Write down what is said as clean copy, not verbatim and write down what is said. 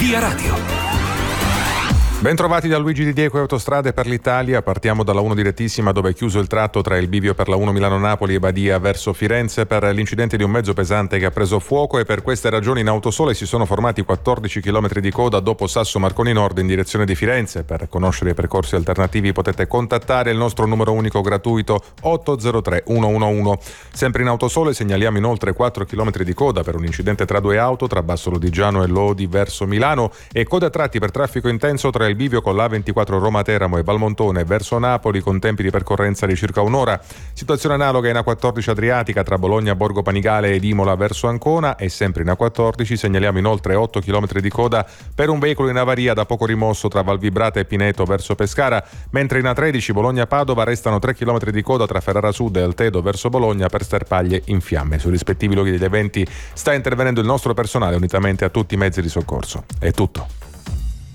Via Radio. Bentrovati da Luigi Di Diego e Autostrade per l'Italia. Partiamo dalla 1 direttissima, dove è chiuso il tratto tra il bivio per la 1 Milano-Napoli e Badia verso Firenze per l'incidente di un mezzo pesante che ha preso fuoco, e per queste ragioni in Autosole si sono formati 14 km di coda dopo Sasso Marconi Nord in direzione di Firenze. Per conoscere i percorsi alternativi potete contattare il nostro numero unico gratuito 803 111. Sempre in Autosole segnaliamo inoltre 4 km di coda per un incidente tra due auto tra Basso Lodigiano e Lodi verso Milano, e coda a tratti per traffico intenso tra il bivio con l'A24 Roma-Teramo e Valmontone verso Napoli con tempi di percorrenza di circa un'ora. Situazione analoga in A14 Adriatica tra Bologna, Borgo Panigale ed Imola verso Ancona, e sempre in A14 segnaliamo inoltre 8 km di coda per un veicolo in avaria da poco rimosso tra Valvibrata e Pineto verso Pescara, mentre in A13 Bologna-Padova restano 3 km di coda tra Ferrara Sud e Altedo verso Bologna per sterpaglie in fiamme. Sui rispettivi luoghi degli eventi sta intervenendo il nostro personale unitamente a tutti i mezzi di soccorso. È tutto.